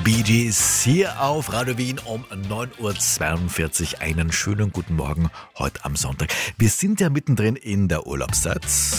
Bee Gees hier auf Radio Wien um 9.42 Uhr. Einen schönen guten Morgen heute am Sonntag. Wir sind ja mittendrin in der Urlaubszeit.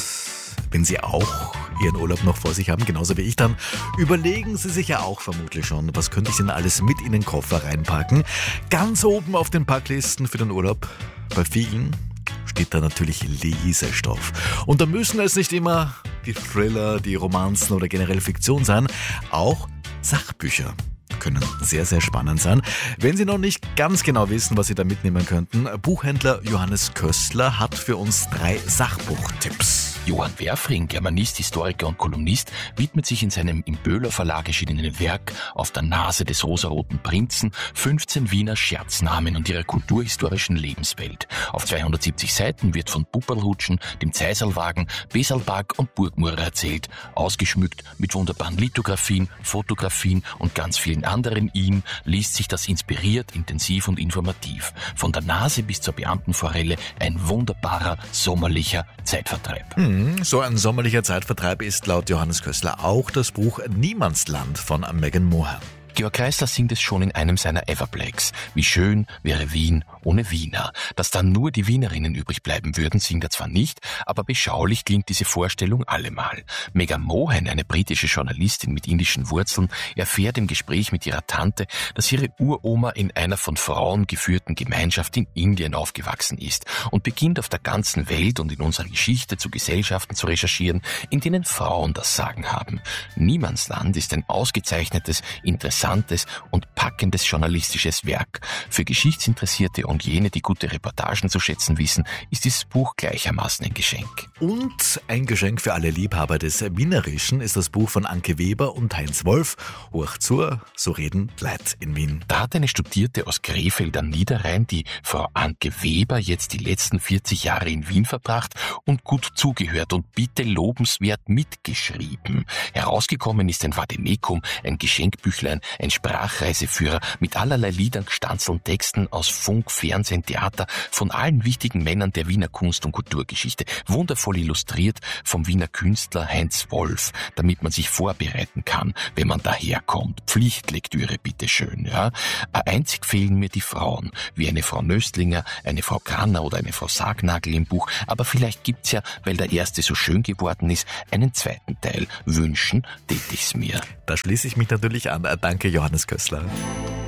Wenn Sie auch Ihren Urlaub noch vor sich haben, genauso wie ich, dann überlegen Sie sich ja auch vermutlich schon, was könnte ich denn alles mit in den Koffer reinpacken. Ganz oben auf den Packlisten für den Urlaub bei vielen steht da natürlich Lesestoff. Und da müssen es nicht immer die Thriller, die Romanzen oder generell Fiktion sein, auch Sachbücher können sehr, sehr spannend sein. Wenn Sie noch nicht ganz genau wissen, was Sie da mitnehmen könnten, Buchhändler Johannes Köstler hat für uns 3 Sachbuchtipps. Johann Werfring, Germanist, Historiker und Kolumnist, widmet sich in seinem im Böhler Verlag erschienenen Werk Auf der Nase des rosaroten Prinzen 15 Wiener Scherznamen und ihrer kulturhistorischen Lebenswelt. Auf 270 Seiten wird von Pupperlhutschen, dem Zeiserlwagen, Besalbag und Burgmurrer erzählt, ausgeschmückt mit wunderbaren Lithografien, Fotografien und ganz vielen anderen ihm liest sich das inspiriert, intensiv und informativ. Von der Nase bis zur Beamtenforelle ein wunderbarer, sommerlicher Zeitvertreib. So ein sommerlicher Zeitvertreib ist laut Johannes Köstler auch das Buch Niemandsland von Megan Mohan. Georg Kreisler singt es schon in einem seiner Everplays. Wie schön wäre Wien ohne Wiener. Dass dann nur die Wienerinnen übrig bleiben würden, singt er zwar nicht, aber beschaulich klingt diese Vorstellung allemal. Megan Mohan, eine britische Journalistin mit indischen Wurzeln, erfährt im Gespräch mit ihrer Tante, dass ihre Uroma in einer von Frauen geführten Gemeinschaft in Indien aufgewachsen ist und beginnt auf der ganzen Welt und in unserer Geschichte zu Gesellschaften zu recherchieren, in denen Frauen das Sagen haben. Niemandsland ist ein ausgezeichnetes, interessantes und packendes journalistisches Werk. Für Geschichtsinteressierte und jene, die gute Reportagen zu schätzen wissen, ist dieses Buch gleichermaßen ein Geschenk. Und ein Geschenk für alle Liebhaber des Wienerischen ist das Buch von Anke Weber und Heinz Wolf, Hoch zur, so reden Leid in Wien. Da hat eine Studierte aus Krefeld am Niederrhein, die Frau Anke Weber, jetzt die letzten 40 Jahre in Wien verbracht und gut zugehört und bitte lobenswert mitgeschrieben. Herausgekommen ist ein Vademekum, ein Geschenkbüchlein, ein Sprachreiseführer mit allerlei Liedern, gestanzelten Texten aus Funk, Fernsehen, Theater von allen wichtigen Männern der Wiener Kunst- und Kulturgeschichte. Wundervoll illustriert vom Wiener Künstler Heinz Wolf, damit man sich vorbereiten kann, wenn man daherkommt. Pflichtlektüre, bitteschön, ja. Einzig fehlen mir die Frauen, wie eine Frau Nöstlinger, eine Frau Kranner oder eine Frau Sargnagel im Buch, aber vielleicht gibt's ja, weil der erste so schön geworden ist, einen zweiten Teil. Wünschen tät ich's mir. Da schließe ich mich natürlich an. Danke, Johannes Köstler.